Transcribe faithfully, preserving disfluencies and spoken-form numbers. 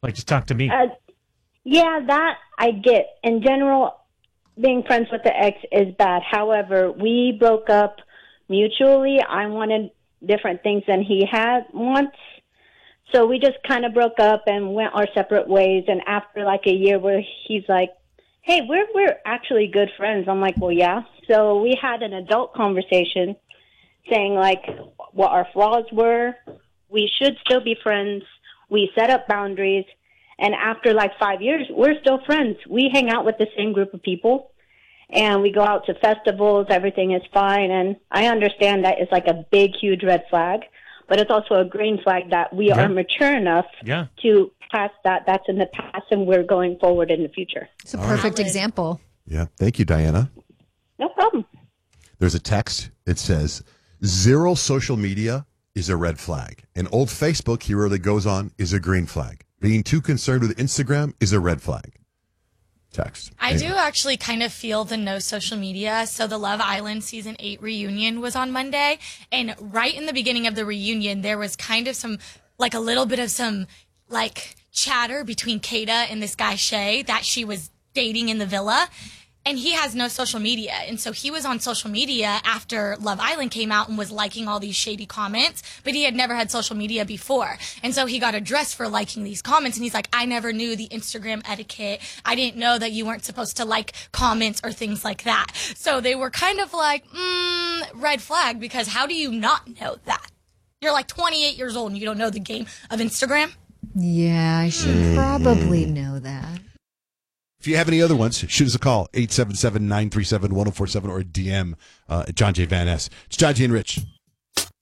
Like, just talk to me. Uh, yeah, that I get. In general, being friends with the ex is bad. However, we broke up mutually. I wanted different things than he had once. So we just kind of broke up and went our separate ways. And after like a year where he's like, hey, we're we're actually good friends. I'm like, well, yeah. So we had an adult conversation saying like what our flaws were. We should still be friends. We set up boundaries. And after like five years, we're still friends. We hang out with the same group of people. And we go out to festivals. Everything is fine. And I understand that it's like a big, huge red flag. But it's also a green flag that we Yeah. are mature enough Yeah. to pass that. That's in the past, and we're going forward in the future. It's a perfect right. example. Yeah. Thank you, Diana. No problem. There's a text. It says, zero social media is a red flag. And old Facebook, he really goes on, is a green flag. Being too concerned with Instagram is a red flag. Text. I Anyway. do actually kind of feel the no social media. So the Love Island season eight reunion was on Monday. And right in the beginning of the reunion, there was kind of some, like a little bit of some like chatter between Kata and this guy Shay that she was dating in the villa. And he has no social media. And so he was on social media after Love Island came out and was liking all these shady comments, but he had never had social media before. And so he got addressed for liking these comments. And he's like, I never knew the Instagram etiquette. I didn't know that you weren't supposed to like comments or things like that. So they were kind of like, mm, red flag, because how do you not know that? You're like twenty-eight years old and you don't know the game of Instagram? Yeah, I should probably know that. If you have any other ones, shoot us a call, eight seven seven, nine three seven, one oh four seven, or a D M uh, at John J. Van Ness. It's John J. and Rich.